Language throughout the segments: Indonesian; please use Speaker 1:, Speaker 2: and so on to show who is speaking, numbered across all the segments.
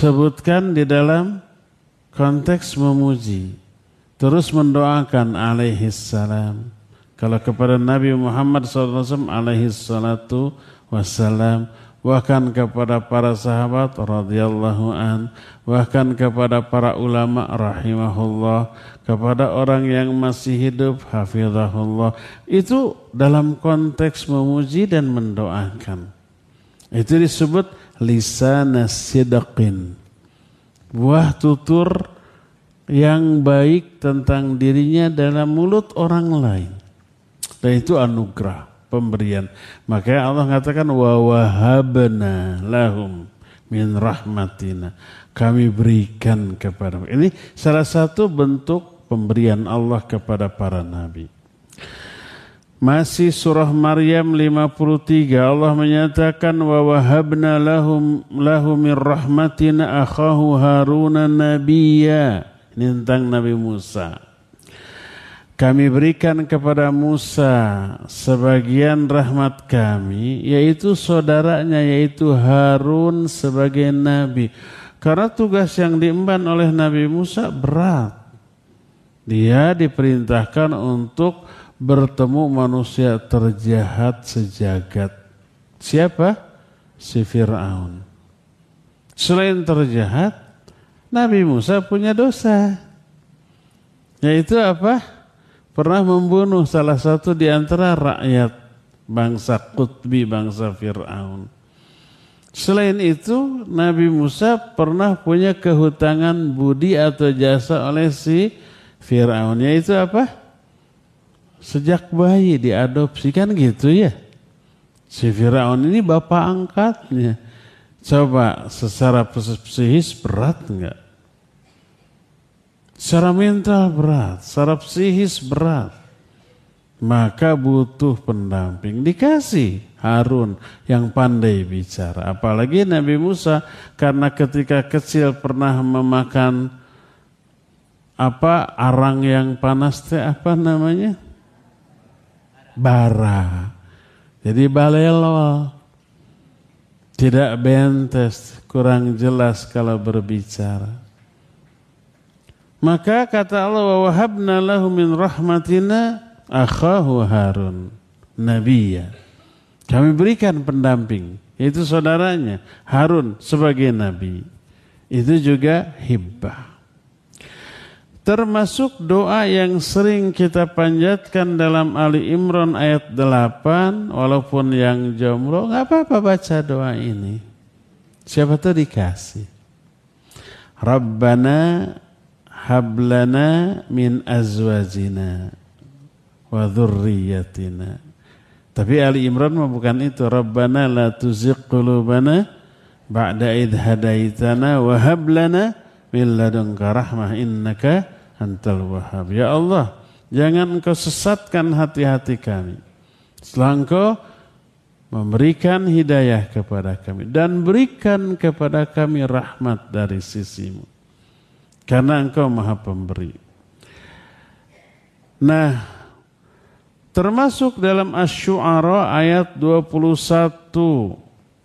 Speaker 1: sebutkan di dalam konteks memuji. Terus mendoakan alaihi salam. Kalau kepada Nabi Muhammad SAW alaihi salatu wassalam, bahkan kepada para sahabat radhiyallahu an, bahkan kepada para ulama rahimahullah, kepada orang yang masih hidup hafizahullah. Itu dalam konteks memuji dan mendoakan. Itu disebut lisan sidqin, buah tutur yang baik tentang dirinya dalam mulut orang lain. Dan itu anugerah, pemberian. Makanya Allah mengatakan wa wahabna lahum min rahmatina. Kami berikan kepada mereka. Ini salah satu bentuk pemberian Allah kepada para nabi. Masih surah Maryam 53, Allah menyatakan wa wahabna lahum min rahmatina akhahu Haruna nabiyya. Ini tentang Nabi Musa. Kami berikan kepada Musa sebagian rahmat kami, yaitu saudaranya, yaitu Harun sebagai nabi. Karena tugas yang diemban oleh Nabi Musa berat. Dia diperintahkan untuk bertemu manusia terjahat sejagat. Siapa? Si Fir'aun. Selain terjahat, Nabi Musa punya dosa. Yaitu apa? Pernah membunuh salah satu di antara rakyat bangsa Qutbi, bangsa Fir'aun. Selain itu, Nabi Musa pernah punya kehutangan budi atau jasa oleh si Fir'aun. Yaitu apa? Sejak bayi diadopsi, kan gitu ya. Si Fir'aun ini bapak angkatnya. Coba secara psikis berat enggak? Secara mental berat, secara psikis berat. Maka butuh pendamping. Dikasih Harun yang pandai bicara. Apalagi Nabi Musa karena ketika kecil pernah memakan arang yang panas, apa namanya? Bara. Jadi balelol. Tidak bentes, kurang jelas kalau berbicara. Maka kata Allah wa wahabna lahu min rahmatina akhahu Harun nabiyya. Kami berikan pendamping, yaitu saudaranya Harun sebagai nabi. Itu juga hibbah. Termasuk doa yang sering kita panjatkan dalam Ali Imran ayat 8, walaupun yang jomblo enggak apa-apa baca doa ini. Siapa tahu dikasih. Rabbana hablana min azwajina wa dhurriyyatina. Tapi Ali Imran mah bukan itu. Rabbana la tuzigh qulubana ba'da idh hadaitana wa hab lana min ladunka rahmah innaka antal wahhab. Ya Allah, jangan engkau sesatkan hati-hati kami setelah engkau memberikan hidayah kepada kami dan berikan kepada kami rahmat dari sisimu. Karena engkau maha pemberi. Nah, termasuk dalam Asy-Syu'ara ayat 21.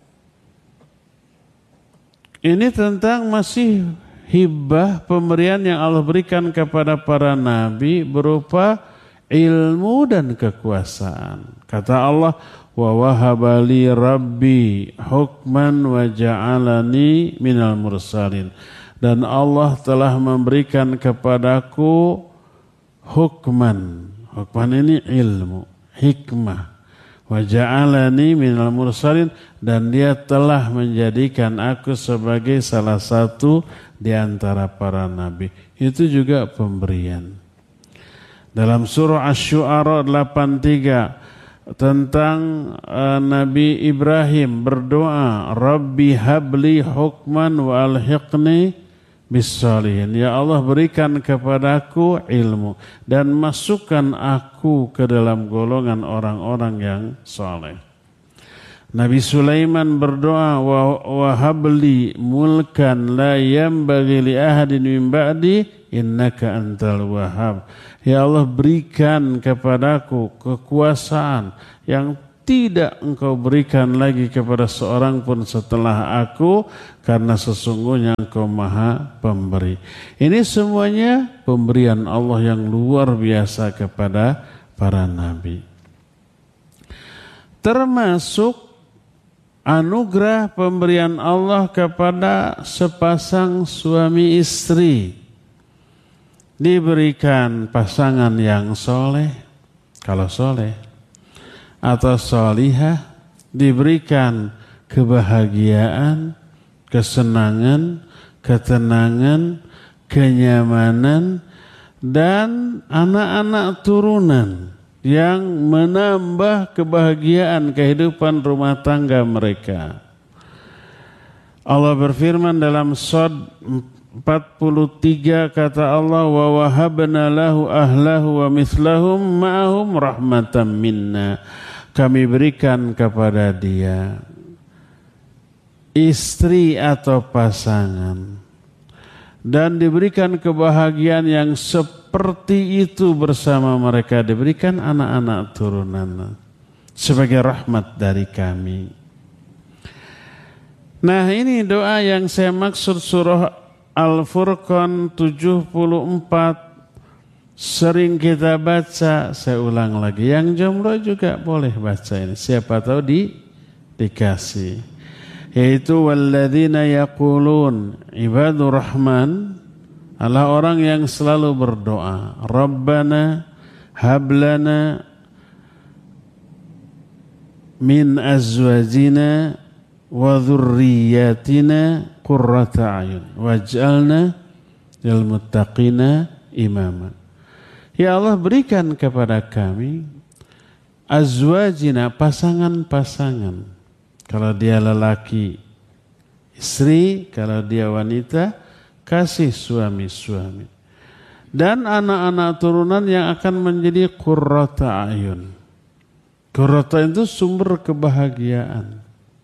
Speaker 1: Ini tentang masih hibah pemberian yang Allah berikan kepada para nabi berupa ilmu dan kekuasaan. Kata Allah, wa wahabali rabbi hukman wa ja'alani minal mursalin. Dan Allah telah memberikan kepadaku hukman. Hukman ini ilmu, hikmah. Wa ja'alani minal mursalin, dan dia telah menjadikan aku sebagai salah satu di antara para nabi. Itu juga pemberian. Dalam surah Asy-Syu'ara 83 tentang Nabi Ibrahim berdoa, Rabbi habli hukman wa alhiqni bis-shalihin. Ya Allah, berikan kepadaku ilmu dan masukkan aku ke dalam golongan orang-orang yang saleh. Nabi Sulaiman berdoa, wa habli mulkan la yanbaghi li ahadin min ba'di innaka antal wahhab. Ya Allah, berikan kepadaku kekuasaan yang tidak engkau berikan lagi kepada seorang pun setelah aku, karena sesungguhnya engkau maha pemberi. Ini semuanya pemberian Allah yang luar biasa kepada para nabi. Termasuk anugerah pemberian Allah kepada sepasang suami istri. Diberikan pasangan yang soleh, kalau soleh, atau solihah, diberikan kebahagiaan, kesenangan, ketenangan, kenyamanan, dan anak-anak turunan yang menambah kebahagiaan kehidupan rumah tangga mereka. Allah berfirman dalam Shad 43, kata Allah, wa wahabna lahu ahlahu wa mithlahum ma'ahum rahmatan minna. Kami berikan kepada dia istri atau pasangan dan diberikan kebahagiaan yang seperti itu bersama mereka, diberikan anak-anak turunan sebagai rahmat dari kami. Nah, ini doa yang saya maksud, surah Al-Furqan 74, sering kita baca. Saya ulang lagi, yang jomblo juga boleh baca ini, siapa tahu dikasih. Yaitu walladzina yaqulun, ibadur rahman adalah orang yang selalu berdoa, Rabbana hablana min azwajina wa dzurriyyatina qurrata a'yun waj'alna lil muttaqina imama. Ya Allah, berikan kepada kami azwajina, pasangan-pasangan. Kalau dia lelaki, istri, kalau dia wanita, kasih suami-suami. Dan anak-anak turunan yang akan menjadi qurrata a'yun. Qurrata itu sumber kebahagiaan.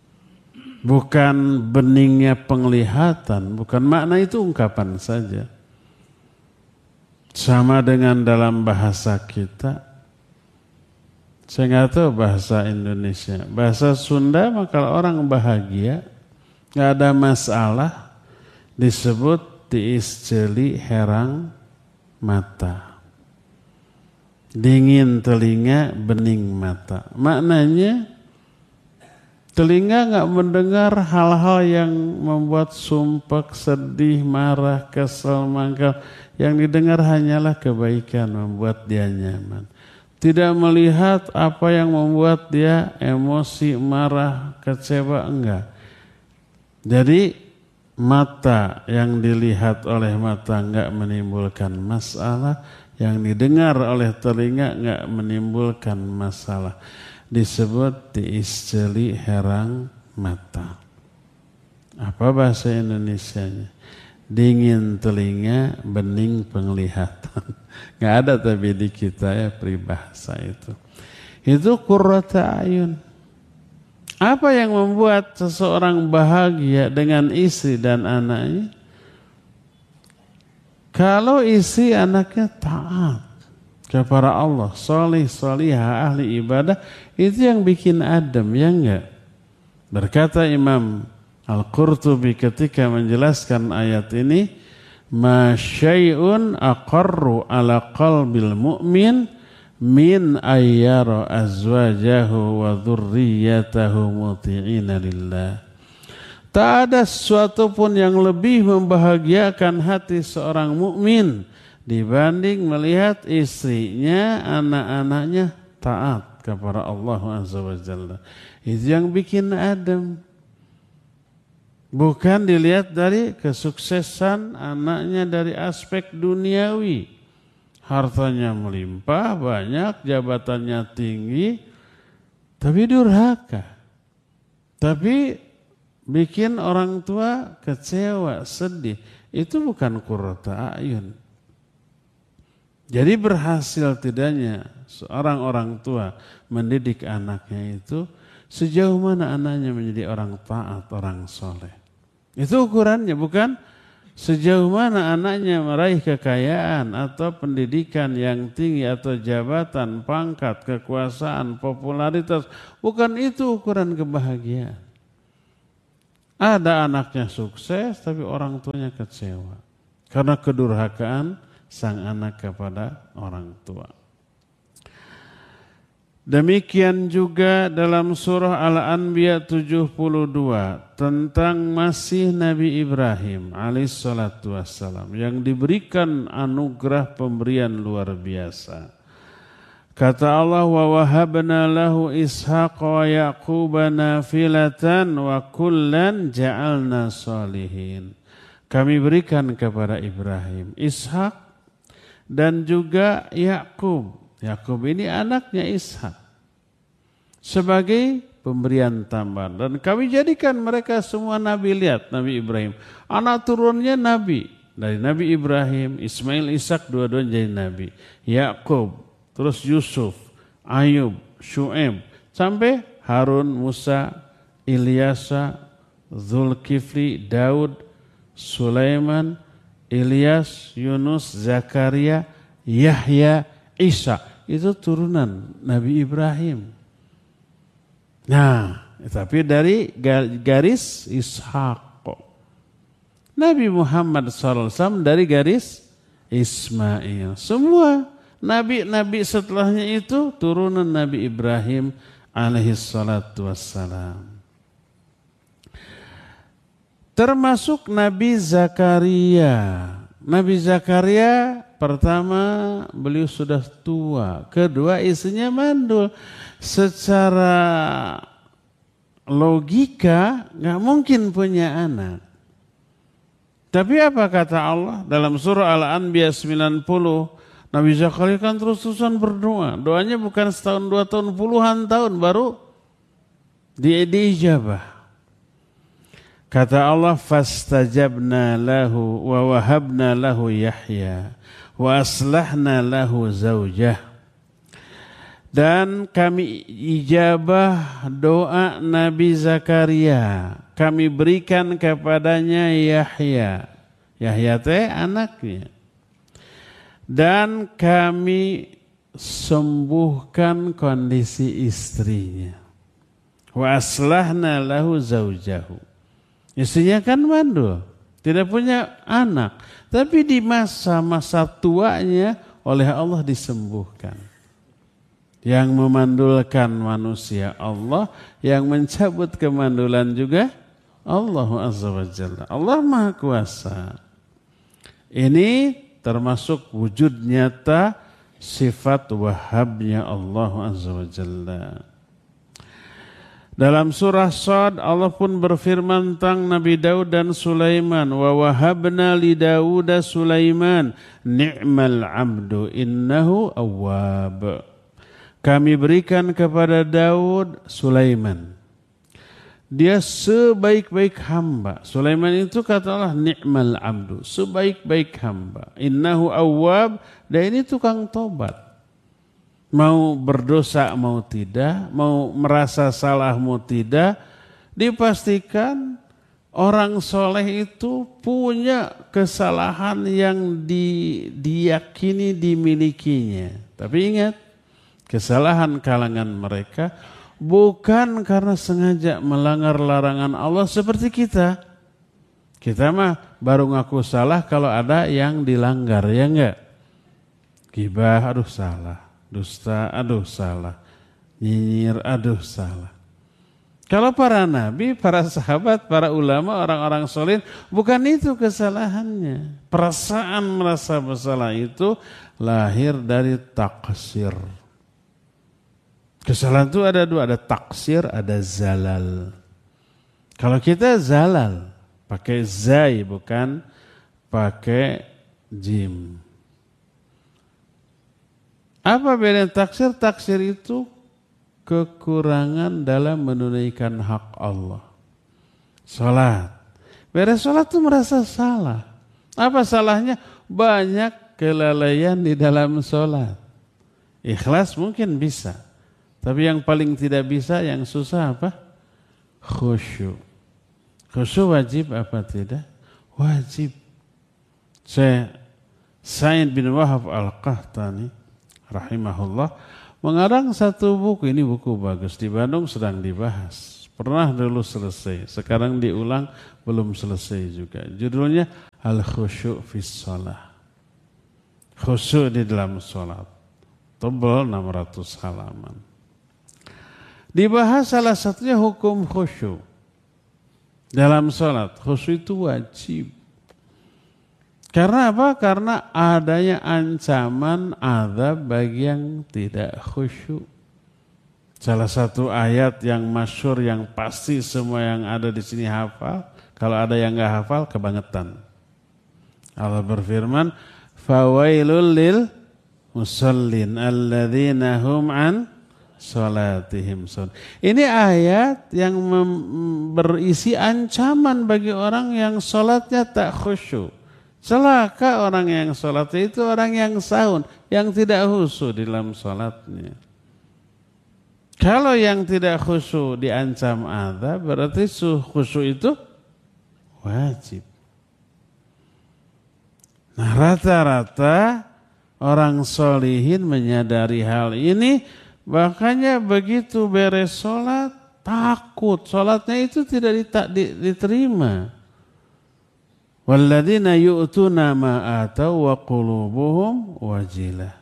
Speaker 1: Bukan beningnya penglihatan, bukan, makna itu ungkapan saja. Sama dengan dalam bahasa kita. Saya nggak tahu bahasa Indonesia. Bahasa Sunda maka orang bahagia, nggak ada masalah, disebut tiis jeli herang mata. Dingin telinga, bening mata. Maknanya telinga nggak mendengar hal-hal yang membuat sumpek, sedih, marah, kesel, mangkal. Yang didengar hanyalah kebaikan, membuat dia nyaman. Tidak melihat apa yang membuat dia emosi, marah, kecewa, enggak. Jadi mata yang dilihat oleh mata enggak menimbulkan masalah, yang didengar oleh telinga enggak menimbulkan masalah. Disebut tiis jeli herang mata. Apa bahasa Indonesianya? Dingin telinga, bening penglihatan. Nggak ada tapi di kita ya peribahasa itu. Itu qurrata ayun. Apa yang membuat seseorang bahagia dengan istri dan anaknya? Kalau istri anaknya taat kepada Allah, solih, solihah, ahli ibadah, itu yang bikin adem, ya enggak? Berkata Imam Al-Qurtubi ketika menjelaskan ayat ini, ma syai'un aqarru ala qalbil mu'min min ayyara azwajahu wa dzurriyyatahu muti'ina lillah. Tak ada sesuatu pun yang lebih membahagiakan hati seorang mukmin dibanding melihat istrinya, anak-anaknya taat kepada Allah Azza wa Jalla. Itu yang bikin adem. Bukan dilihat dari kesuksesan anaknya dari aspek duniawi. Hartanya melimpah, banyak, jabatannya tinggi, tapi durhaka. Tapi bikin orang tua kecewa, sedih. Itu bukan qurrata a'yun. Jadi berhasil tidaknya seorang orang tua mendidik anaknya itu sejauh mana anaknya menjadi orang taat, orang soleh. Itu ukurannya, bukan Sejauh mana anaknya meraih kekayaan atau pendidikan yang tinggi atau jabatan, pangkat, kekuasaan, popularitas, bukan itu ukuran kebahagiaan. Ada anaknya sukses tapi orang tuanya kecewa karena kedurhakaan sang anak kepada orang tua. Demikian juga dalam surah Al-Anbiya 72 tentang masih Nabi Ibrahim alaihissalatu wassalam yang diberikan anugerah pemberian luar biasa. Kata Allah, wa wahabna lahu Ishaq wa Yaquba nafilatan wa kullan ja'alna salihin. Kami berikan kepada Ibrahim Ishak dan juga Yakub. Yakub ini anaknya Ishak sebagai pemberian tambahan, dan kami jadikan mereka semua nabi. Lihat Nabi Ibrahim, anak turunnya nabi, dari Nabi Ibrahim, Ismail, Ishak, dua-duanya jadi nabi. Yakub, terus Yusuf, Ayub, Syuaib, sampai Harun, Musa, Ilyasa, Zulkifli, Daud, Sulaiman, Ilyas, Yunus, Zakaria, Yahya, Isa. Itu turunan Nabi Ibrahim. Nah, tapi dari garis Ishak. Nabi Muhammad SAW dari garis Ismail. Semua nabi-nabi setelahnya itu turunan Nabi Ibrahim alaihissalatu wassalam. Termasuk Nabi Zakaria. Nabi Zakaria pertama beliau sudah tua, kedua istrinya mandul. Secara logika nggak mungkin punya anak. Tapi apa kata Allah dalam surah Al-Anbiya 90, Nabi Zakaria kan terus-terusan berdoa. Doanya bukan setahun, 2 tahun, puluhan tahun baru diijabah. Kata Allah, fastajabna lahu wa wahabna lahu Yahya wa aslahna lahu zaujah. Dan kami ijabah doa Nabi Zakaria. Kami berikan kepadanya Yahya. Yahya teh anaknya. Dan kami sembuhkan kondisi istrinya. Wa aslahna lahu zaujahu. Istrinya kan mandul, tidak punya anak. Tapi di masa-masa tuanya oleh Allah disembuhkan. Yang memandulkan manusia Allah, yang mencabut kemandulan juga Allah Azza wa Jalla. Allah Maha Kuasa. Ini termasuk wujud nyata sifat wahabnya Allah Azza wa Jalla. Dalam surah Shad Allah pun berfirman tentang Nabi Daud dan Sulaiman, wa wahabna li Daud Sulaiman ni'mal 'abdu innahu awwab. Kami berikan kepada Daud Sulaiman. Dia sebaik-baik hamba. Sulaiman itu kata Allah ni'mal 'abdu, sebaik-baik hamba. Innahu awwab, dan ini tukang tobat. Mau berdosa mau tidak, mau merasa salah mau tidak, dipastikan orang soleh itu punya kesalahan yang diyakini dimilikinya. Tapi ingat, kesalahan kalangan mereka bukan karena sengaja melanggar larangan Allah seperti kita. Kita mah baru ngaku salah kalau ada yang dilanggar, ya enggak? Gibah, aduh salah. Dusta, aduh salah. Nyinyir, aduh salah. Kalau para nabi, para sahabat, para ulama, orang-orang soleh, bukan itu kesalahannya. Perasaan merasa bersalah itu lahir dari taksir. Kesalahan itu ada dua, ada taksir, ada zalal. Kalau kita zalal, pakai zai bukan pakai jim. Apa beda taksir? Taksir itu kekurangan dalam menunaikan hak Allah. Salat. Beres salat itu merasa salah. Apa salahnya? Banyak kelalaian di dalam salat. Ikhlas mungkin bisa. Tapi yang paling tidak bisa, yang susah apa? Khusyuk. Khusyuk wajib apa tidak? Wajib. Syekh Sa'id bin Wahab Al-Qahtani rahimahullah mengarang satu buku, ini buku bagus, di Bandung sedang dibahas. Pernah dulu selesai, sekarang diulang belum selesai juga. Judulnya Al-Khusyu' fis Shalah. Khusyuk di dalam sholat. Tebal 600 halaman. Dibahas salah satunya hukum khusyuk dalam sholat. Khusyuk itu wajib. Karena apa? Karena adanya ancaman azab bagi yang tidak khusyuk. Salah satu ayat yang masyhur yang pasti semua yang ada di sini hafal. Kalau ada yang enggak hafal, kebangetan. Allah berfirman, "Fawailul lil musallin alladzina hum an salatihim sahun." Ini ayat yang berisi ancaman bagi orang yang salatnya tak khusyuk. Celaka orang yang salatnya itu orang yang sahun, yang tidak khusyuk di dalam salatnya. Kalau yang tidak khusyuk diancam azab, berarti khusyuk itu wajib. Nah, rata-rata orang solihin menyadari hal ini, makanya begitu beres sholat takut sholatnya itu tidak diterima. Walladzina yu'tuna ma atau wa qulubuhum wajilah.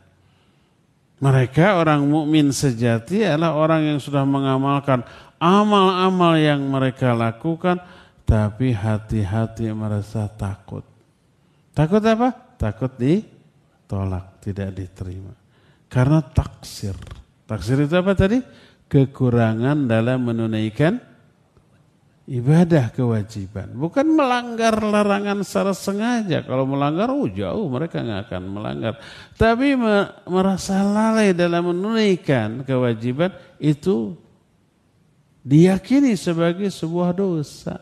Speaker 1: Mereka orang mukmin sejati adalah orang yang sudah mengamalkan amal-amal yang mereka lakukan, tapi hati-hati merasa takut. Takut apa? Takut ditolak, tidak diterima. Karena taksir. Taksir itu apa tadi? Kekurangan dalam menunaikan ibadah kewajiban. Bukan melanggar larangan secara sengaja. Kalau melanggar, jauh mereka nggak akan melanggar. Tapi merasa lalai dalam menunaikan kewajiban itu diyakini sebagai sebuah dosa.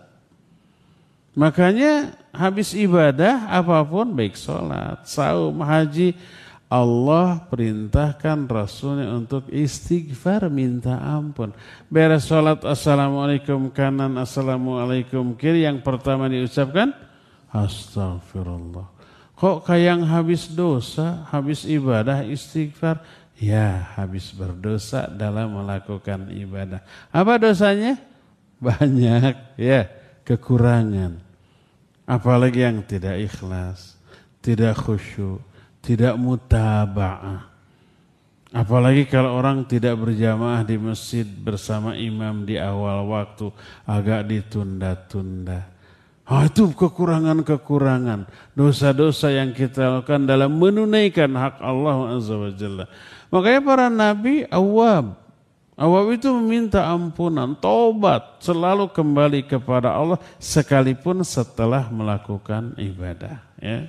Speaker 1: Makanya habis ibadah apapun, baik sholat, saum, haji, Allah perintahkan Rasulnya untuk istighfar, minta ampun. Beres sholat, assalamualaikum kanan, assalamualaikum kiri, yang pertama diucapkan astagfirullah. Kok kayak yang habis dosa, habis ibadah istighfar? Ya, habis berdosa dalam melakukan ibadah. Apa dosanya? Banyak, ya. Kekurangan, apalagi yang tidak ikhlas, tidak khusyuk, tidak mutaba'ah. Apalagi kalau orang tidak berjamaah di masjid bersama imam di awal waktu, agak ditunda-tunda. Itu kekurangan-kekurangan, dosa-dosa yang kita lakukan dalam menunaikan hak Allah Azza wa Jalla. Makanya para nabi awwab itu meminta ampunan, taubat, selalu kembali kepada Allah sekalipun setelah melakukan ibadah. Ya.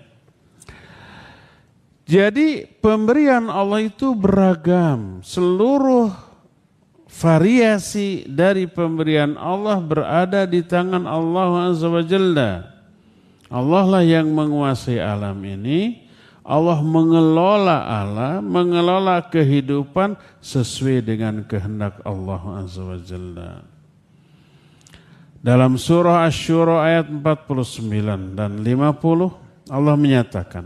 Speaker 1: Jadi pemberian Allah itu beragam. Seluruh variasi dari pemberian Allah berada di tangan Allah Azza wa Jalla. Allah lah yang menguasai alam ini. Allah mengelola alam, mengelola kehidupan sesuai dengan kehendak Allah Azza wa Jalla. Dalam surah Asy-Syura ayat 49 dan 50 Allah menyatakan,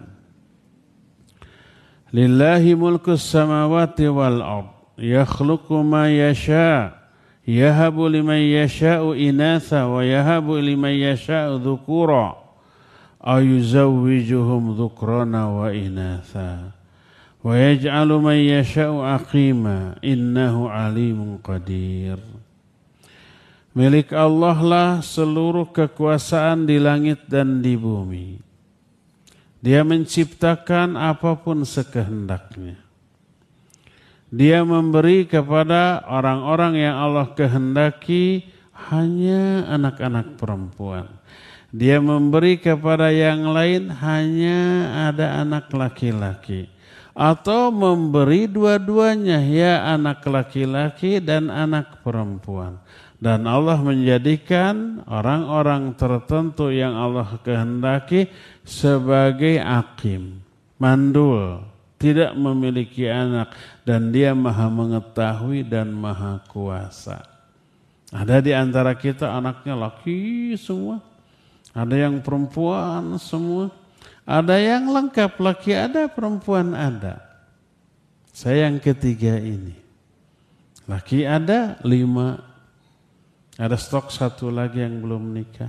Speaker 1: Lillahi mulkus samawati wal ard, yakhluqu ma yasha, yahabu liman yasha'u inatha wa yahabu liman yasha'u dzukura. Ayuzawwijuhum dhukrana wa inatha wa yaj'alu man yasha'u aqima innahu alimun qadir. Milik Allah lah seluruh kekuasaan di langit dan di bumi. Dia menciptakan apapun sekehendaknya. Dia memberi kepada orang-orang yang Allah kehendaki hanya anak-anak perempuan. Dia memberi kepada yang lain hanya ada anak laki-laki. Atau memberi dua-duanya, ya anak laki-laki dan anak perempuan. Dan Allah menjadikan orang-orang tertentu yang Allah kehendaki sebagai aqim, mandul, tidak memiliki anak. Dan dia maha mengetahui dan maha kuasa. Ada di antara kita anaknya laki semua. Ada yang perempuan semua, Ada yang lengkap, laki ada, perempuan ada. Saya yang ketiga ini. Laki ada 5. Ada stok 1 lagi yang belum nikah.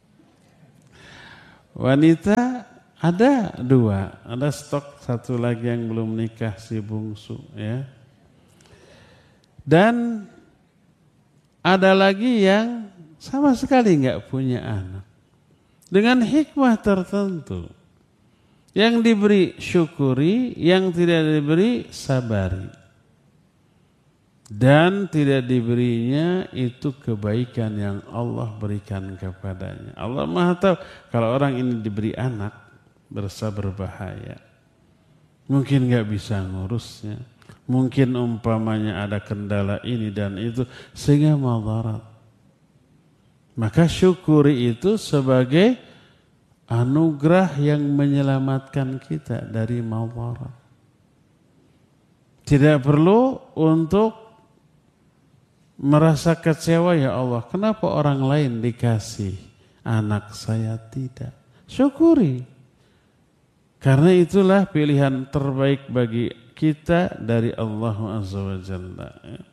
Speaker 1: Wanita ada 2. Ada stok 1 lagi yang belum nikah, si bungsu ya. Dan ada lagi yang sama sekali nggak punya anak. Dengan hikmah tertentu. Yang diberi syukuri, yang tidak diberi sabari. Dan tidak diberinya itu kebaikan yang Allah berikan kepadanya. Allah Maha tahu kalau orang ini diberi anak berbahaya. Mungkin gak bisa ngurusnya. Mungkin umpamanya ada kendala ini dan itu sehingga madarat. Maka syukuri itu sebagai anugerah yang menyelamatkan kita dari madarat. Tidak perlu untuk merasa kecewa, ya Allah, kenapa orang lain dikasih, anak saya tidak. Syukuri. Karena itulah pilihan terbaik bagi kita dari Allah Azza wa Jalla.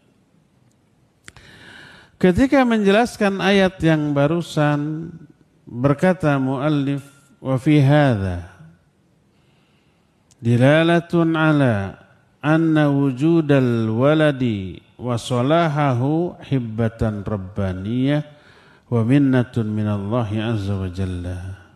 Speaker 1: Ketika menjelaskan ayat yang barusan, berkata muallif, wa fi hadza dilalatun ala anna wujudal waladi wa salahahu hibbatan rabbaniyah wa minnatun minallahi azza wa jalla.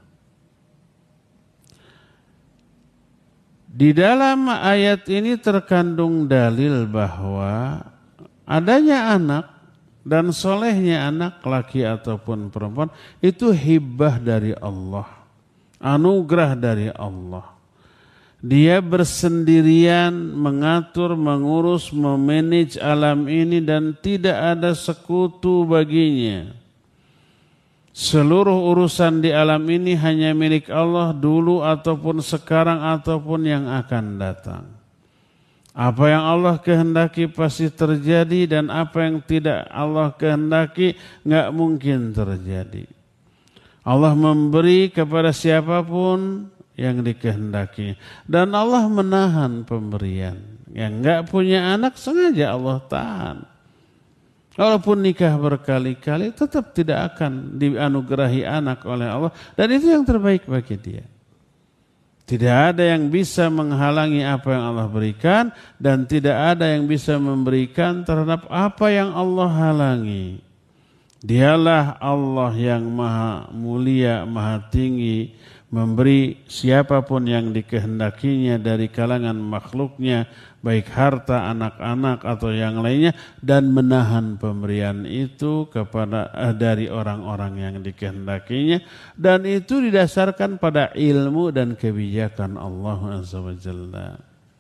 Speaker 1: Di dalam ayat ini terkandung dalil bahwa adanya anak dan solehnya anak laki ataupun perempuan itu hibah dari Allah, anugerah dari Allah. Dia bersendirian mengatur, mengurus, memanage alam ini dan tidak ada sekutu baginya. Seluruh urusan di alam ini hanya milik Allah dulu ataupun sekarang ataupun yang akan datang. Apa yang Allah kehendaki pasti terjadi dan apa yang tidak Allah kehendaki nggak mungkin terjadi. Allah memberi kepada siapapun yang dikehendaki dan Allah menahan pemberian. Yang nggak punya anak sengaja Allah tahan. Walaupun nikah berkali-kali tetap tidak akan dianugerahi anak oleh Allah dan itu yang terbaik bagi dia. Tidak ada yang bisa menghalangi apa yang Allah berikan dan tidak ada yang bisa memberikan terhadap apa yang Allah halangi. Dialah Allah yang maha mulia, maha tinggi, memberi siapapun yang dikehendakinya dari kalangan makhluknya, baik harta, anak-anak atau yang lainnya, dan menahan pemberian itu kepada dari orang-orang yang dikehendakinya, dan itu didasarkan pada ilmu dan kebijakan Allah Azza wa Jalla.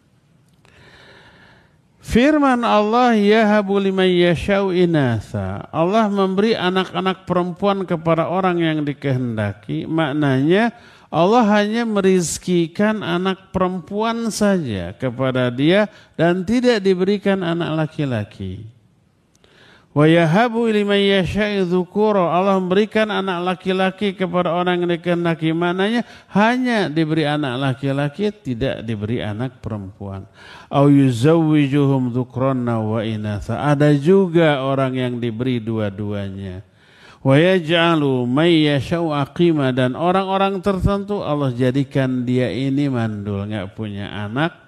Speaker 1: Firman Allah, yahabu liman yashau inatha. Allah memberi anak-anak perempuan kepada orang yang dikehendaki. Maknanya Allah hanya merizkikan anak perempuan saja kepada dia dan tidak diberikan anak laki-laki. Wa yahabu liman yashau dzukura. Allah memberikan anak laki-laki kepada orang yang dikehendaki. Maknanya hanya diberi anak laki-laki, tidak diberi anak perempuan. Au yuzawwijuhum dzukranna wa inatha. Ada juga orang yang diberi dua-duanya. Wa yaj'alu may yashau aqima, dan orang-orang tertentu Allah jadikan dia ini mandul, enggak punya anak.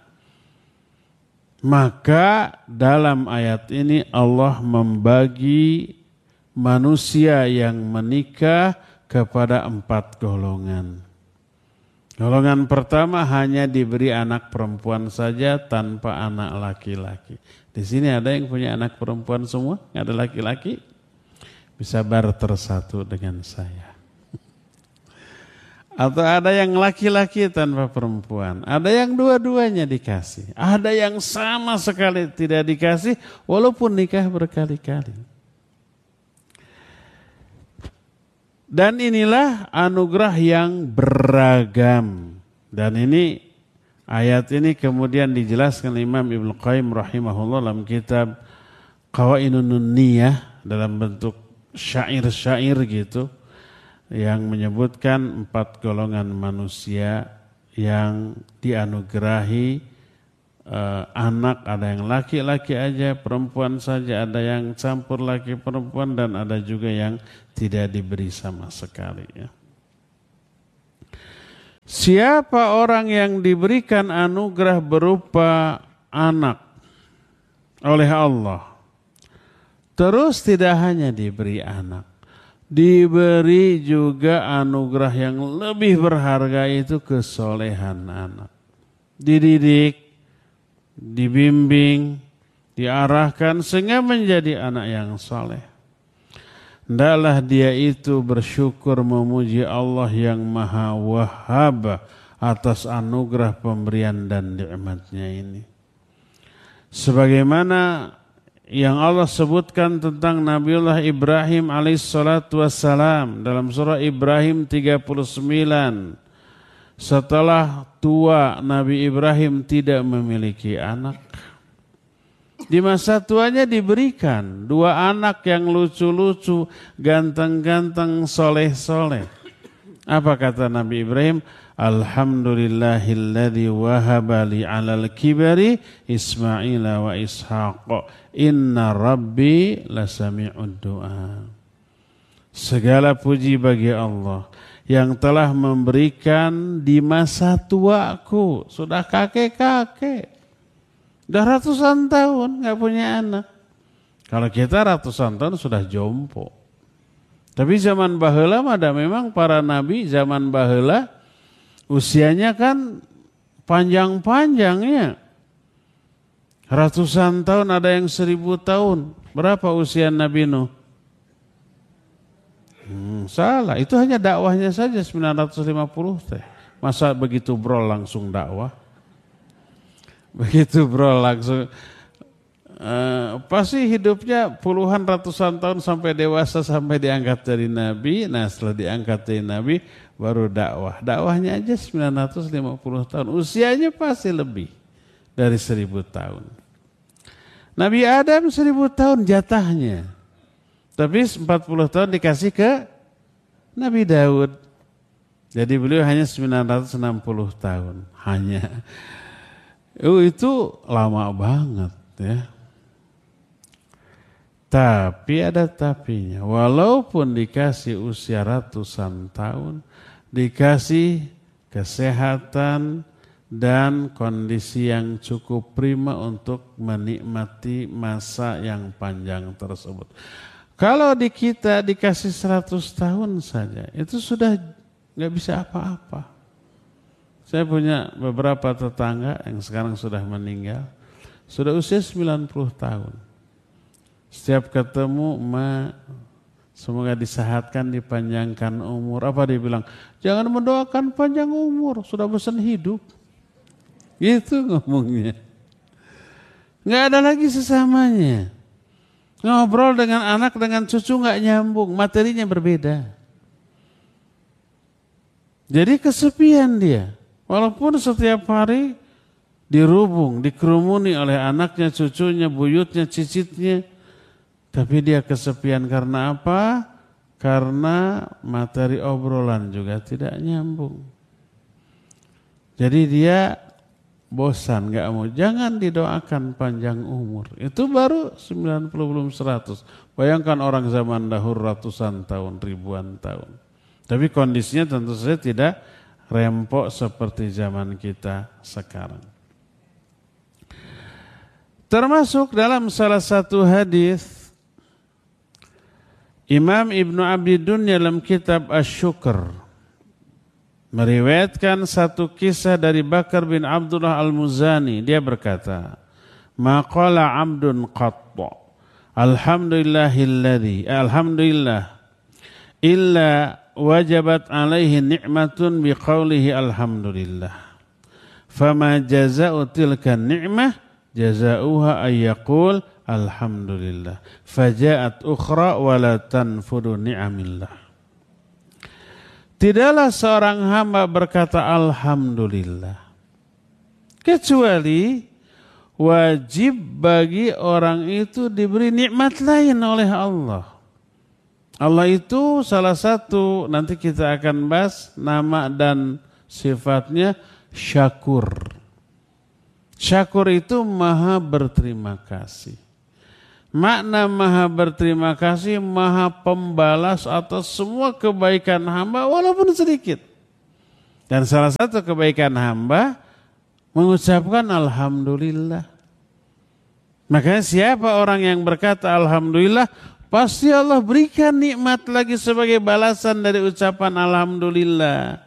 Speaker 1: Maka dalam ayat ini Allah membagi manusia yang menikah kepada 4 golongan. Golongan pertama hanya diberi anak perempuan saja tanpa anak laki-laki. Di sini ada yang punya anak perempuan semua, nggak ada laki-laki, bisa barter satu dengan saya. Atau ada yang laki-laki tanpa perempuan, ada yang dua-duanya dikasih, ada yang sama sekali tidak dikasih walaupun nikah berkali-kali. Dan inilah anugerah yang beragam. Dan ini ayat ini kemudian dijelaskan Imam Ibnu Qayyim rahimahullah dalam kitab Qawaidun Nunniyah dalam bentuk syair-syair gitu, yang menyebutkan 4 golongan manusia yang dianugerahi anak, ada yang laki-laki aja, perempuan saja, ada yang campur laki perempuan, dan ada juga yang tidak diberi sama sekali. Ya. Siapa orang yang diberikan anugerah berupa anak oleh Allah, terus tidak hanya diberi anak, diberi juga anugerah yang lebih berharga, itu kesolehan anak. Dididik, dibimbing, diarahkan sehingga menjadi anak yang soleh. Hendaklah dia itu bersyukur memuji Allah yang Maha Wahhab atas anugerah pemberian dan nikmatnya ini. Sebagaimana yang Allah sebutkan tentang Nabiullah Ibrahim alaihissalatu wassalam dalam surah Ibrahim 39. Setelah tua Nabi Ibrahim tidak memiliki anak. Di masa tuanya diberikan 2 anak yang lucu-lucu, ganteng-ganteng, soleh-soleh. Apa kata Nabi Ibrahim? Alhamdulillahilladzi wahaba li 'alal kibari Ismaila wa Ishaq. Inna rabbi lasami'ud du'a. Segala puji bagi Allah yang telah memberikan di masa tuaku, sudah kakek-kakek. Udah ratusan tahun gak punya anak. Kalau kita ratusan tahun sudah jompo. Tapi zaman baheula ada memang para nabi zaman baheula usianya kan panjang-panjangnya. Ratusan tahun, ada yang 1000 tahun. Berapa usia Nabi Nuh? Salah, itu hanya dakwahnya saja 950 teh. Masa begitu bro langsung dakwah? Begitu bro langsung pasti hidupnya puluhan ratusan tahun sampai dewasa, sampai diangkat dari Nabi. Nah setelah diangkat dari Nabi baru dakwah. Dakwahnya aja 950 tahun. Usianya pasti lebih dari 1000 tahun. Nabi Adam 1000 tahun jatahnya. Tapi 40 tahun dikasih ke Nabi Daud. Jadi beliau hanya 960 tahun. Hanya. Itu lama banget ya. Tapi ada tapinya. Walaupun dikasih usia ratusan tahun, dikasih kesehatan dan kondisi yang cukup prima untuk menikmati masa yang panjang tersebut. Kalau di kita dikasih 100 tahun saja, itu sudah gak bisa apa-apa. Saya punya beberapa tetangga yang sekarang sudah meninggal, sudah usia 90 tahun. Setiap ketemu, "Ma, semoga disehatkan, dipanjangkan umur." Apa dia bilang? "Jangan mendoakan panjang umur, sudah bosan hidup." Gitu ngomongnya. Nggak ada lagi sesamanya. Ngobrol dengan anak, dengan cucu nggak nyambung, materinya berbeda. Jadi kesepian dia. Walaupun setiap hari dirubung, dikerumuni oleh anaknya, cucunya, buyutnya, cicitnya. Tapi dia kesepian karena apa? Karena materi obrolan juga tidak nyambung. Jadi dia bosan, gak mau. Jangan didoakan panjang umur. Itu baru 90 belum 100. Bayangkan orang zaman dahulu ratusan tahun, ribuan tahun. Tapi kondisinya tentu saja tidak rempok seperti zaman kita sekarang. Termasuk dalam salah satu hadis Imam Ibnu Abi Dunya dalam kitab Asy-Syukr meriwayatkan satu kisah dari Bakar bin Abdullah Al-Muzani. Dia berkata, "Ma qala 'abdun qatta alhamdulillah illa wajabat alaihi ni'matun biqaulihi alhamdulillah. Fama jaza'u tilka ni'mah jaza'uha ayyaqul alhamdulillah. Faja'at ukhra wa la tanfudu ni'amillah." Tidaklah seorang hamba berkata alhamdulillah kecuali wajib bagi orang itu diberi nikmat lain oleh Allah. Allah itu salah satu, nanti kita akan bahas nama dan sifatnya syakur. Syakur itu maha berterima kasih. Makna maha berterima kasih, maha pembalas atas semua kebaikan hamba walaupun sedikit. Dan salah satu kebaikan hamba mengucapkan alhamdulillah. Makanya siapa orang yang berkata alhamdulillah, pasti Allah berikan nikmat lagi sebagai balasan dari ucapan alhamdulillah.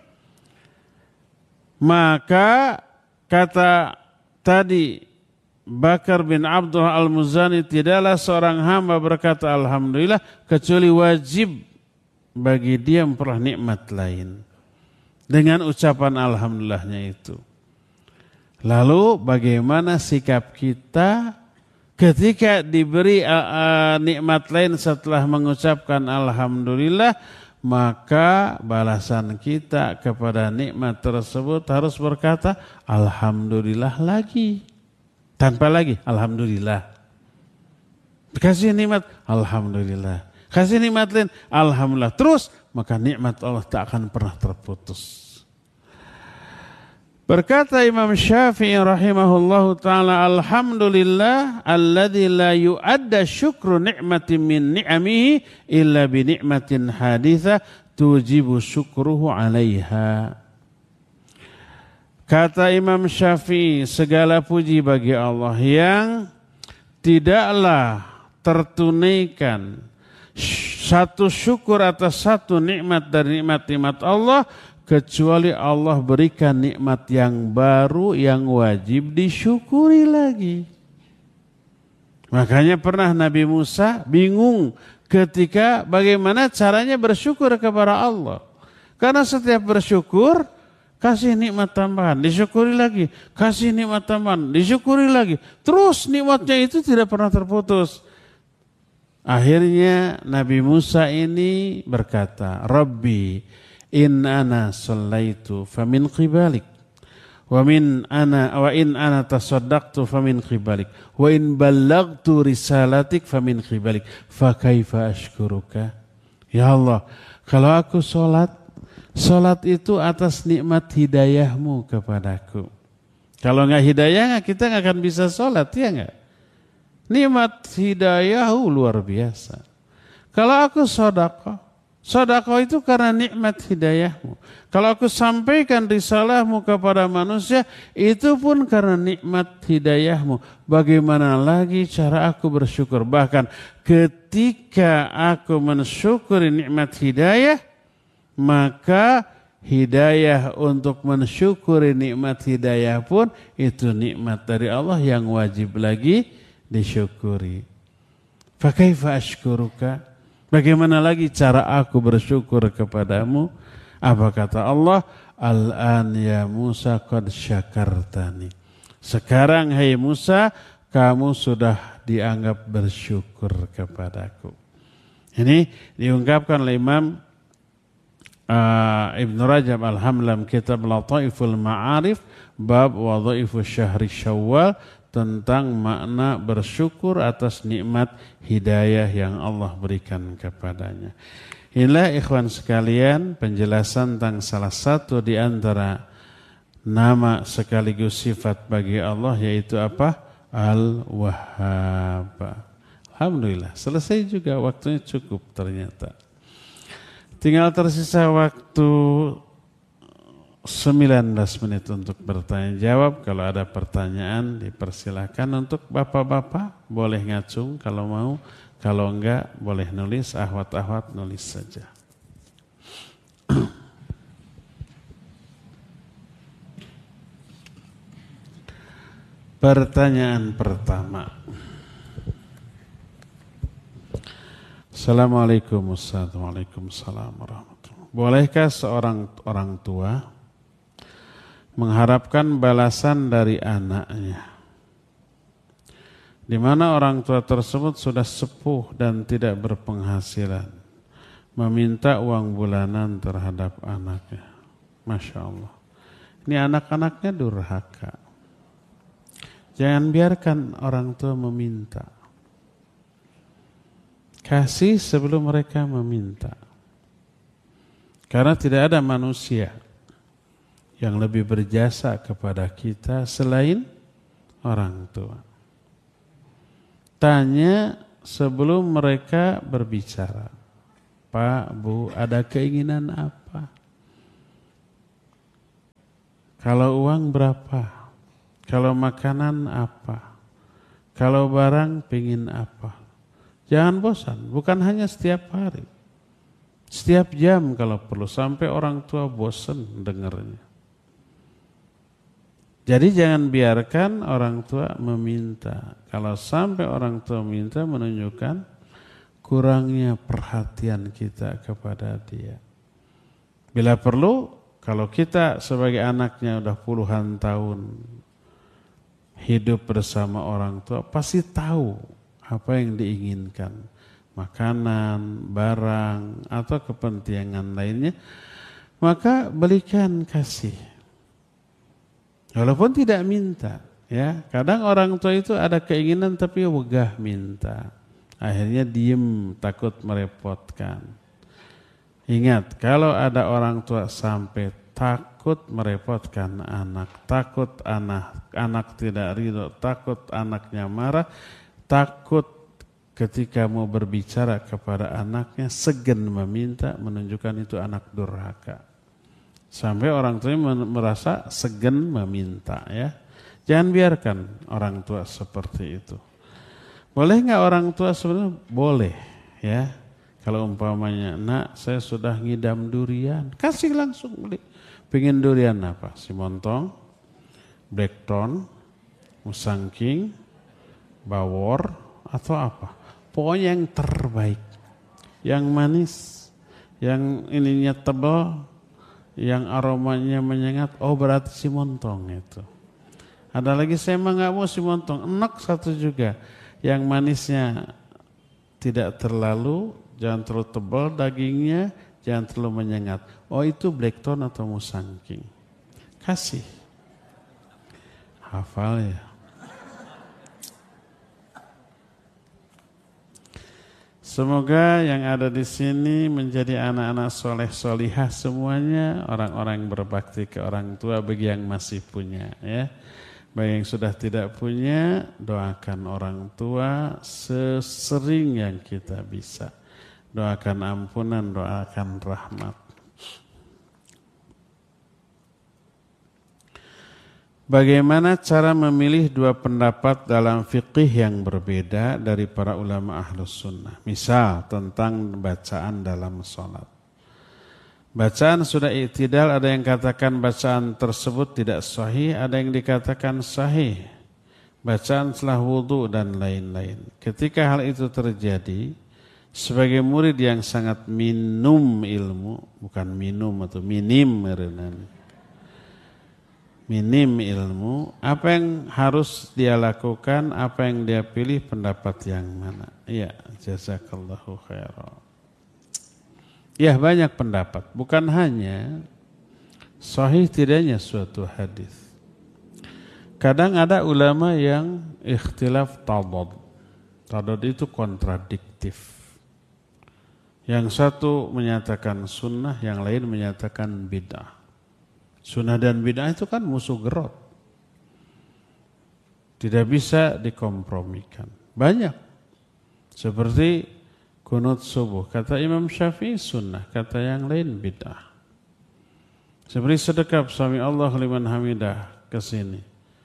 Speaker 1: Maka kata tadi Bakar bin Abdullah Al-Muzani, tidaklah seorang hamba berkata alhamdulillah kecuali wajib bagi dia memperoleh nikmat lain dengan ucapan alhamdulillahnya itu. Lalu bagaimana sikap kita ketika diberi nikmat lain setelah mengucapkan alhamdulillah? Maka balasan kita kepada nikmat tersebut harus berkata alhamdulillah lagi. Tanpa lagi alhamdulillah. Kasih nikmat alhamdulillah. Kasih nikmat lain alhamdulillah. Terus maka nikmat Allah tak akan pernah terputus. Berkata Imam Syafi'i rahimahullahu ta'ala, alhamdulillah alladzi la yu'adda syukru ni'matin min ni'amihi illa bi ni'matin haditha tujibu syukruhu 'alaiha. Kata Imam Syafi'i, segala puji bagi Allah yang tidaklah tertunaikan satu syukur atas satu nikmat dari nikmat-nikmat Allah kecuali Allah berikan nikmat yang baru yang wajib disyukuri lagi. Makanya pernah Nabi Musa bingung ketika bagaimana caranya bersyukur kepada Allah. Karena setiap bersyukur kasih nikmat tambahan, disyukuri lagi, kasih nikmat tambahan, disyukuri lagi. Terus nikmatnya itu tidak pernah terputus. Akhirnya Nabi Musa ini berkata, Rabbi in ana sallaitu famin qibalik wa in ana tasaddaqtu famin qibalik wa in ballagtu risalatik famin qibalik fa kaifa ashkuruka. Ya Allah, kalau aku Salat itu atas nikmat hidayahmu kepadaku. Kalau enggak hidayah kita enggak akan bisa salat, ya enggak? Nikmat hidayah luar biasa. Kalau aku sedekah itu karena nikmat hidayahmu. Kalau aku sampaikan risalahmu kepada manusia, itu pun karena nikmat hidayahmu. Bagaimana lagi cara aku bersyukur? Bahkan ketika aku mensyukuri nikmat hidayah, maka hidayah untuk mensyukuri nikmat hidayah pun itu nikmat dari Allah yang wajib lagi disyukuri. Fa kaifa ashkuruka? Bagaimana lagi cara aku bersyukur kepadamu? Apa kata Allah? Al-an ya Musa qad syakartani. Sekarang hai Musa, kamu sudah dianggap bersyukur kepadaku. Ini diungkapkan oleh Imam Ibn Rajab Al-Hamlam kitab Lataiful Ma'arif bab wadhaifus syahri Syawal tentang makna bersyukur atas nikmat hidayah yang Allah berikan kepadanya. Inilah ikhwan sekalian penjelasan tentang salah satu di antara nama sekaligus sifat bagi Allah, yaitu apa? Al-Wahhab. Alhamdulillah, selesai juga, waktunya cukup ternyata. Tinggal tersisa waktu 19 menit untuk bertanya jawab. Kalau ada pertanyaan dipersilakan. Untuk bapak-bapak boleh ngacung kalau mau. Kalau enggak boleh nulis, ahwat-ahwat nulis saja. Pertanyaan pertama. Assalamualaikum Waalaikumsalam warahmatullahi. Bolehkah seorang orang tua mengharapkan balasan dari anaknya, di mana orang tua tersebut sudah sepuh dan tidak berpenghasilan, meminta uang bulanan terhadap anaknya? Masya Allah. Ini anak-anaknya durhaka. Jangan biarkan orang tua meminta. Kasih sebelum mereka meminta. Karena tidak ada manusia yang lebih berjasa kepada kita selain orang tua. Tanya sebelum mereka berbicara. Pak, Bu, ada keinginan apa? Kalau uang berapa? Kalau makanan apa? Kalau barang pengin apa? Jangan bosan, bukan hanya setiap hari. Setiap jam kalau perlu, sampai orang tua bosan dengarnya. Jadi jangan biarkan orang tua meminta. Kalau sampai orang tua minta, menunjukkan kurangnya perhatian kita kepada dia. Bila perlu, kalau kita sebagai anaknya udah puluhan tahun hidup bersama orang tua, pasti tahu apa yang diinginkan. Makanan, barang, atau kepentingan lainnya, maka belikan, kasih. Walaupun tidak minta, ya. Kadang orang tua itu ada keinginan tapi wegah minta. Akhirnya diem, takut merepotkan. Ingat, kalau ada orang tua sampai takut merepotkan anak, takut anak tidak ridho, takut anaknya marah, takut ketika mau berbicara kepada anaknya segan meminta, menunjukkan itu anak durhaka. Sampai orang tuanya merasa segan meminta, ya. Jangan biarkan orang tua seperti itu. Boleh nggak orang tua sebenarnya? Boleh, ya. Kalau umpamanya, nak saya sudah ngidam durian, kasih langsung beli. Pengen durian apa? Simontong, blackthorn, musangking, bawor, atau apa? Pokoknya yang terbaik, yang manis, yang ininya tebal, yang aromanya menyengat. Oh, berarti simontong itu. Ada lagi, saya emang nggak mau simontong, enak satu juga, yang manisnya tidak terlalu, jangan terlalu tebal dagingnya, jangan terlalu menyengat. Oh, itu blackthorn atau musangking. Kasih. Hafal ya. Semoga yang ada di sini menjadi anak-anak soleh solihah semuanya, orang-orang yang berbakti ke orang tua bagi yang masih punya, ya. Bagi yang sudah tidak punya, doakan orang tua sesering yang kita bisa. Doakan ampunan, doakan rahmat. Bagaimana cara memilih dua pendapat dalam fikih yang berbeda dari para ulama ahlus sunnah? Misal tentang bacaan dalam sholat. Bacaan sudah i'tidal, ada yang katakan bacaan tersebut tidak sahih, ada yang dikatakan sahih. Bacaan setelah wudu dan lain-lain. Ketika hal itu terjadi, sebagai murid yang sangat minum ilmu, bukan minum atau minim, minim ilmu, apa yang harus dia lakukan, apa yang dia pilih, pendapat yang mana? Iya, jazakallahu khairan. Ya, banyak pendapat, bukan hanya sahih tidaknya suatu hadis. Kadang ada ulama yang ikhtilaf tadad. Tadad itu kontradiktif. Yang satu menyatakan sunnah, yang lain menyatakan bid'ah. Sunnah dan bid'ah itu kan musuh gerot. Tidak bisa dikompromikan. Banyak. Seperti kunut subuh. Kata Imam Syafi'i sunnah. Kata yang lain bid'ah. Seperti sedekap sami Allah liman hamidah ke sini.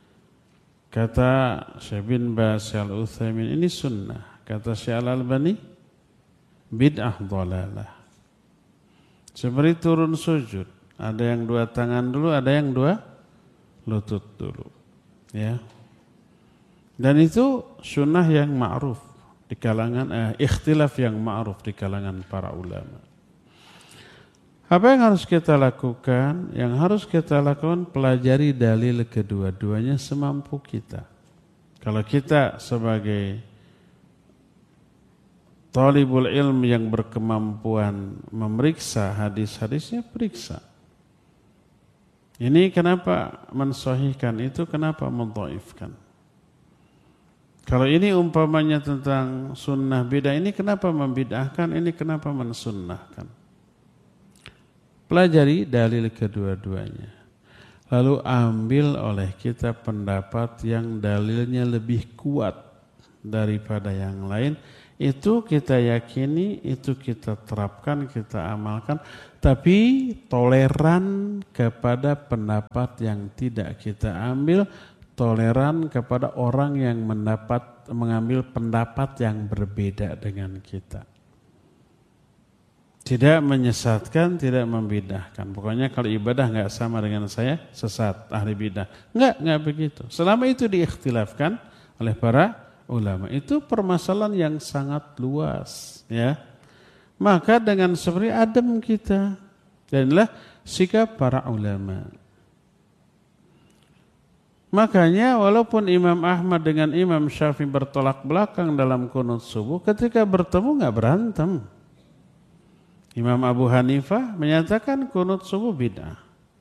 Speaker 1: Kata Syekh bin Baz Al-Utsaimin ini sunnah. Kata Syekh Al-Albani bid'ah dhalalah. Seperti turun sujud. Ada yang dua tangan dulu, ada yang dua lutut dulu. Ya. Dan itu sunnah yang ma'ruf di kalangan, ikhtilaf yang ma'ruf di kalangan para ulama. Apa yang harus kita lakukan? Yang harus kita lakukan, pelajari dalil kedua-duanya semampu kita. Kalau kita sebagai talibul ilm yang berkemampuan memeriksa hadis-hadisnya, periksa. Ini kenapa mensahihkan, itu kenapa mendhaifkan. Kalau ini umpamanya tentang sunnah bid'ah, ini kenapa membid'ahkan, ini kenapa mensunnahkan. Pelajari dalil kedua-duanya. lalu ambil oleh kita pendapat yang dalilnya lebih kuat daripada yang lain, itu kita yakini, itu kita terapkan, kita amalkan, tapi toleran kepada pendapat yang tidak kita ambil, toleran kepada orang yang mengambil pendapat yang berbeda dengan kita. Tidak menyesatkan, tidak membidahkan. Pokoknya kalau ibadah nggak sama dengan saya, sesat, ahli bidah. Nggak begitu. Selama itu diikhtilafkan oleh para ulama. Itu permasalahan yang sangat luas. Ya. Maka dengan seperti adem kita. Dan inilah sikap para ulama. Makanya walaupun Imam Ahmad dengan Imam Syafi'i bertolak belakang dalam qunut subuh, ketika bertemu nggak berantem. Imam Abu Hanifah menyatakan qunut subuh bid'ah.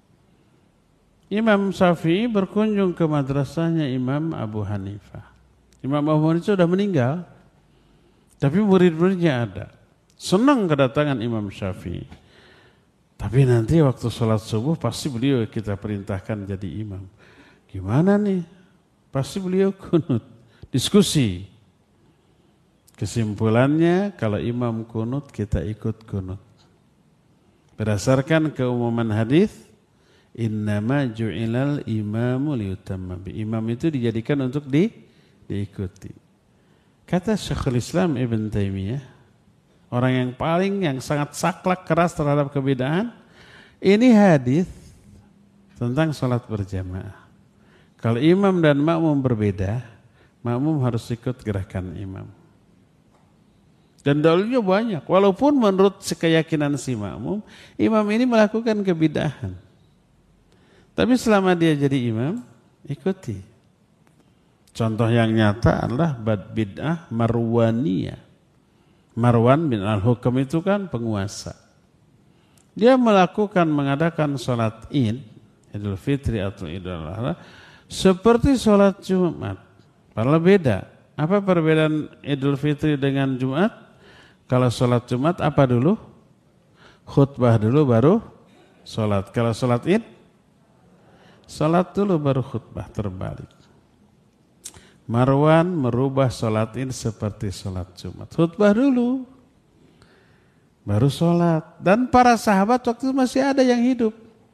Speaker 1: Imam Syafi'i berkunjung ke madrasahnya Imam Abu Hanifah. Imam Abu Hanifah sudah meninggal, tapi murid-muridnya ada. Senang kedatangan Imam Syafi'i. Tapi nanti waktu sholat subuh pasti beliau kita perintahkan jadi imam. Gimana nih? Pasti beliau qunut. Diskusi. Kesimpulannya kalau imam qunut kita ikut qunut. Berdasarkan keumuman hadis, innama ju'ilal imamu liyutamma bi. Imam itu dijadikan untuk diikuti. Kata Syekhul Islam Ibn Taimiyah, orang yang sangat saklek keras terhadap kebid'ahan, ini hadis tentang salat berjamaah. Kalau imam dan makmum berbeda, makmum harus ikut gerakan imam. Dan dalilnya banyak. Walaupun menurut keyakinan si makmum, imam ini melakukan kebid'ahan. Tapi selama dia jadi imam, ikuti. Contoh yang nyata adalah bid'ah marwaniyah. Marwan bin al-Hukam itu kan penguasa. Dia mengadakan sholat Id, Idul Fitri atau Idul Adha, seperti sholat Jumat. Padahal beda. Apa perbedaan Idul Fitri dengan Jumat? Kalau sholat Jumat apa dulu? Khutbah dulu baru sholat. Kalau sholat Id, sholat dulu baru khutbah, terbalik. Marwan merubah sholat Id seperti sholat Jumat. Khutbah dulu, baru sholat. Dan para sahabat waktu itu masih ada yang hidup.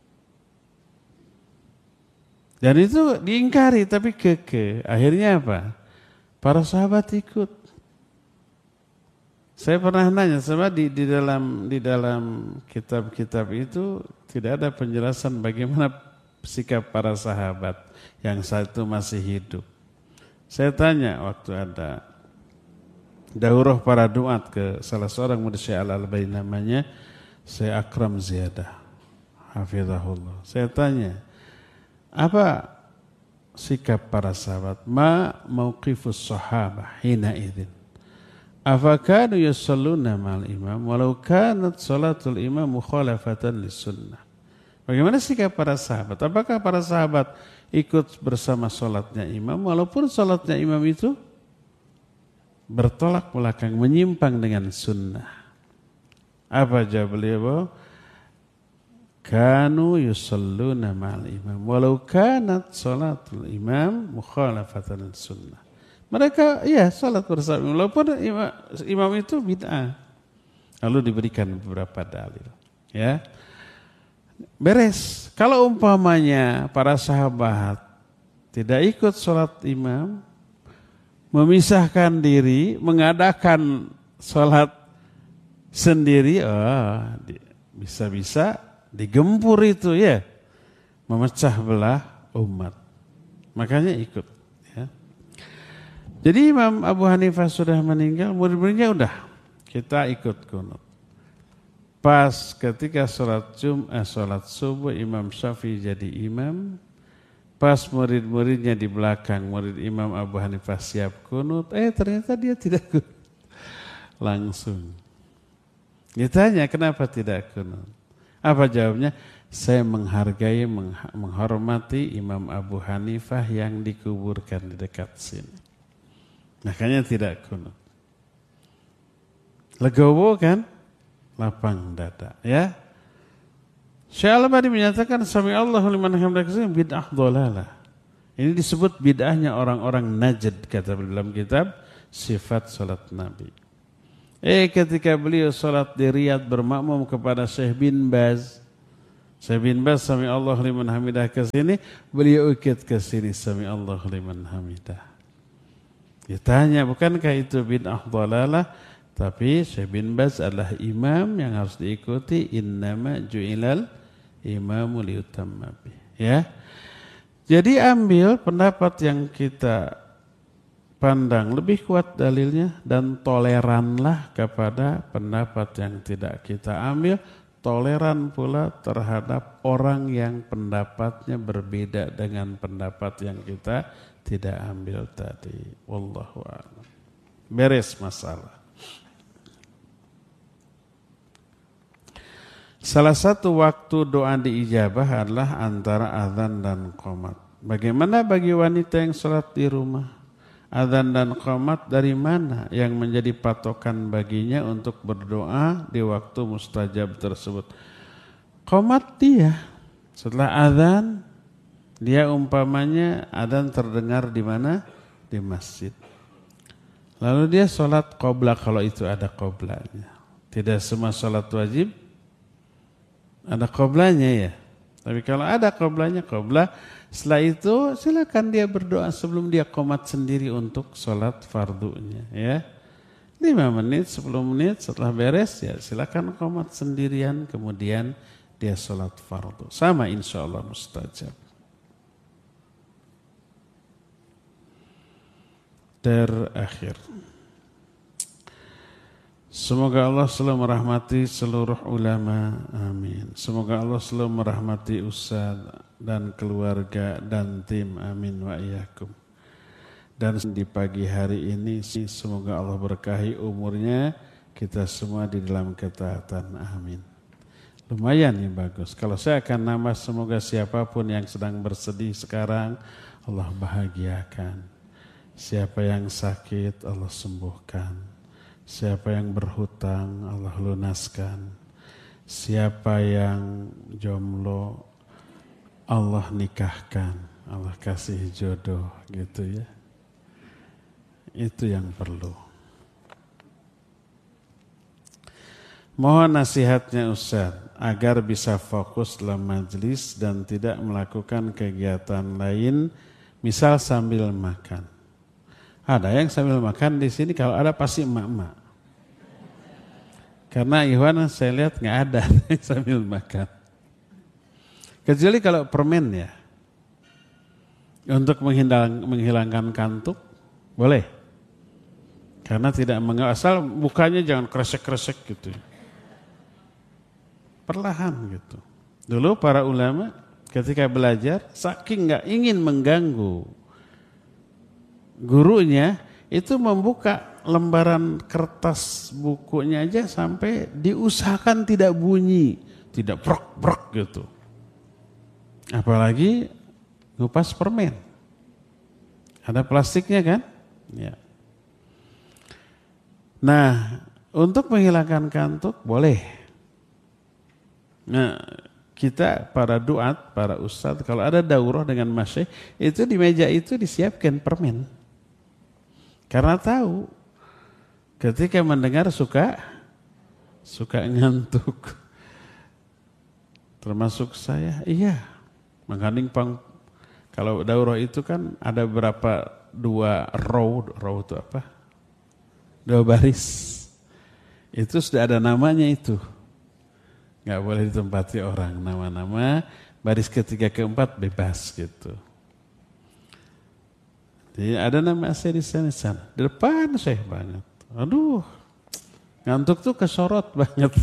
Speaker 1: Dan itu diingkari tapi kekeh. Akhirnya apa? Para sahabat ikut. Saya pernah nanya, sebab di dalam kitab-kitab itu tidak ada penjelasan bagaimana sikap para sahabat yang saat itu masih hidup. Saya tanya waktu ada daurah para duat ke salah seorang murid Syekh Al-Albani namanya Syekh Akram Ziyadah, hafizahullah. Saya tanya, apa sikap para sahabat? Ma mauqifus sahabah hina idzin? Afakanu yusalluna ma'al imam walau kanat salatul imam mukhalafatan lis-sunnah. Bagaimana sikap para sahabat? Apakah para sahabat ikut bersama salatnya imam walaupun salatnya imam itu bertolak belakang, menyimpang dengan sunnah? Apa jawab beliau? Kanu yusalluna ma'al imam walau kanat salatul imam mukhalafatan lis-sunnah. Mereka salat bersama walaupun imam itu bid'ah. Lalu diberikan beberapa dalil. Ya. Beres. Kalau umpamanya para sahabat tidak ikut salat imam, memisahkan diri, mengadakan salat sendiri, bisa-bisa digempur itu ya. Memecah belah umat. Makanya ikut. Jadi Imam Abu Hanifah sudah meninggal, murid-muridnya udah kita ikut qunut. Pas ketika sholat subuh Imam Syafi'i jadi imam, pas murid-muridnya di belakang, murid Imam Abu Hanifah siap qunut, ternyata dia tidak qunut. Langsung. Ditanya kenapa tidak qunut? Apa jawabnya? Saya menghargai, menghormati Imam Abu Hanifah yang dikuburkan di dekat sini. Makanya tidak qunut. Legowo kan? Lapang dada. Ya. Syekh Al-Albani menyatakan sami Allahu liman hamidah bid'ah dhalalah. Ini disebut bid'ahnya orang-orang Najd, kata dalam kitab Sifat Salat Nabi. Ketika beliau salat di Riyadh bermakmum kepada Syekh bin Baz. Syekh bin Baz sami Allahu liman hamidah ke sini, beliau ikut ke sini sami Allahu liman hamidah. Ditanya, bukankah itu bid'ah dhalalah? Tapi Syekh bin Baz adalah imam yang harus diikuti, innama ju'ilal imamu liutamma bih. Ya. Jadi ambil pendapat yang kita pandang lebih kuat dalilnya dan toleranlah kepada pendapat yang tidak kita ambil. Toleran pula terhadap orang yang pendapatnya berbeda dengan pendapat yang kita tidak ambil tadi. Wallahu a'lam. Beres masalah. Salah satu waktu doa diijabah adalah antara azan dan qomat. Bagaimana bagi wanita yang sholat di rumah? Azan dan qomat dari mana yang menjadi patokan baginya untuk berdoa di waktu mustajab tersebut? Qomat dia. Setelah azan, dia umpamanya azan terdengar di mana? Di masjid. Lalu dia sholat qobla kalau itu ada qoblanya. Tidak semua sholat wajib ada qoblanya ya. Tapi kalau ada qoblanya, qobla. Setelah itu silakan dia berdoa sebelum dia qomat sendiri untuk sholat fardunya ya. 5 menit, 10 menit setelah beres ya silakan qomat sendirian, kemudian dia sholat fardu. Sama insya Allah mustajab. Terakhir. Semoga Allah selalu merahmati seluruh ulama, amin. Semoga Allah selalu merahmati Ustaz dan keluarga dan tim, amin wa iyyakum. Dan di pagi hari ini semoga Allah berkahi umurnya kita semua di dalam ketaatan, amin. Lumayan nih bagus. Kalau saya akan nambah, semoga siapapun yang sedang bersedih sekarang Allah bahagiakan. Siapa yang sakit Allah sembuhkan. Siapa yang berhutang Allah lunaskan. Siapa yang jomblo Allah nikahkan. Allah kasih jodoh gitu ya. Itu yang perlu. Mohon nasihatnya Ustaz agar bisa fokus dalam majelis dan tidak melakukan kegiatan lain, misal sambil makan. Ada yang sambil makan di sini, kalau ada pasti emak-emak. Karena Ikhwan saya lihat nggak ada yang sambil makan. Kecuali kalau permen ya. Untuk menghilangkan kantuk, boleh. Karena tidak asal mukanya jangan kresek-kresek gitu. Perlahan gitu. Dulu para ulama ketika belajar, saking nggak ingin mengganggu gurunya, itu membuka lembaran kertas bukunya aja sampai diusahakan tidak bunyi, tidak brok-brok gitu. Apalagi ngupas permen. Ada plastiknya kan? Ya. Nah, untuk menghilangkan kantuk boleh. Nah, kita para duat, para ustadz, kalau ada daurah dengan masyayikh, itu di meja itu disiapkan permen. Karena tahu ketika mendengar suka ngantuk. Termasuk saya, iya. Mengandung kalau daurah itu kan ada berapa 2 row itu apa? 2 baris. Itu sudah ada namanya itu. Enggak boleh ditempati orang, nama-nama baris ketiga keempat bebas gitu. Jadi ada nama saya di sana. Di depan saya banget. Aduh, ngantuk tuh kesorot banget.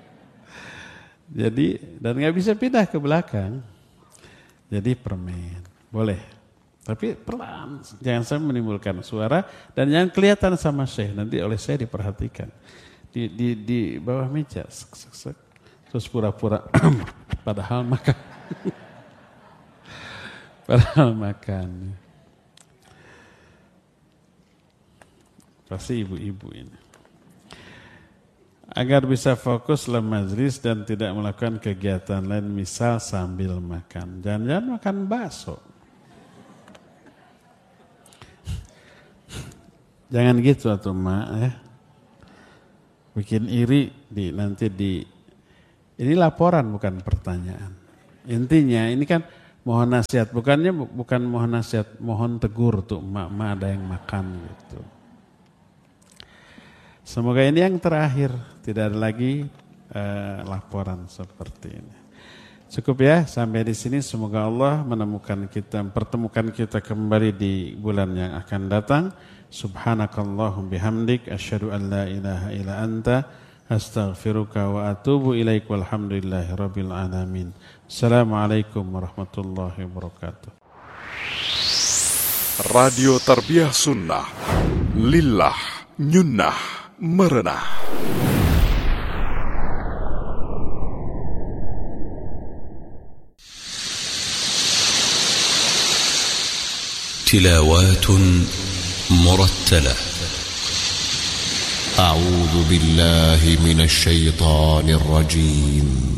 Speaker 1: Jadi, dan gak bisa pindah ke belakang. Jadi permen, boleh. Tapi pelan, jangan sampai menimbulkan suara. Dan jangan kelihatan sama saya, nanti oleh saya diperhatikan. Di bawah meja, sek. Terus pura-pura, padahal makan. Padahal makan. Pasti ibu-ibu ini. agar bisa fokus dalam majlis dan tidak melakukan kegiatan lain, misal sambil makan. Jangan-jangan makan bakso. Jangan gitu atuh mak ya. Bikin iri nanti ini laporan bukan pertanyaan. Intinya ini kan mohon nasihat, bukan mohon nasihat, mohon tegur tuh mak ada yang makan gitu. Semoga ini yang terakhir, tidak ada lagi laporan seperti ini. Cukup ya sampai di sini. Semoga Allah mempertemukan kita kembali di bulan yang akan datang. Subhanakallahum bihamdik asyhadu an la ilaha illa anta astaghfiruka wa atubu ilaik walhamdulillahi rabbil alamin. Assalamualaikum warahmatullahi wabarakatuh.
Speaker 2: Radio Tarbiyah Sunnah Lillah Nyunnah Merenah.
Speaker 3: تلاوات مرتلة. أعوذ بالله من الشيطان الرجيم.